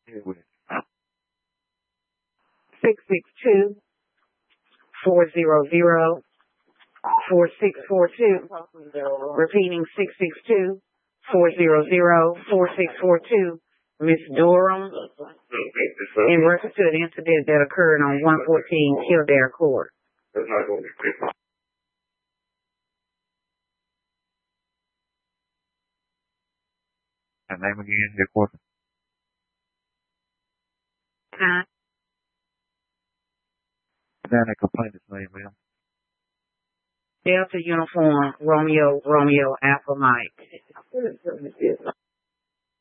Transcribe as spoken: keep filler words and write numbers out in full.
six six two, four zero zero, four six four two. Repeating six six two, four zero zero, four six four two. Miss Durham, in reference to an incident that occurred on one fourteen Kildare Court. And name again, your court. Huh? Then a complainant's name, ma'am. Delta Uniform Romeo Romeo Alpha Mike.